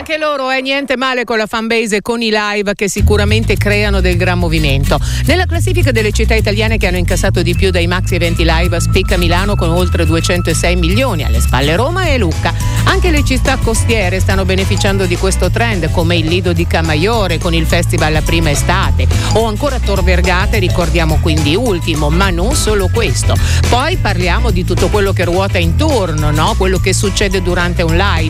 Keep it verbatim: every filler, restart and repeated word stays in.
anche loro, eh, niente male con la fanbase e con i live che sicuramente creano del gran movimento. Nella classifica delle città italiane che hanno incassato di più dai maxi eventi live spicca Milano con oltre duecentosei milioni, alle spalle Roma e Lucca. Anche le città costiere stanno beneficiando di questo trend, come il Lido di Camaiore con il festival La Prima Estate, o ancora Tor Vergata, ricordiamo quindi ultimo, ma non solo questo. Poi parliamo di tutto quello che ruota intorno, no? Quello che succede durante un live.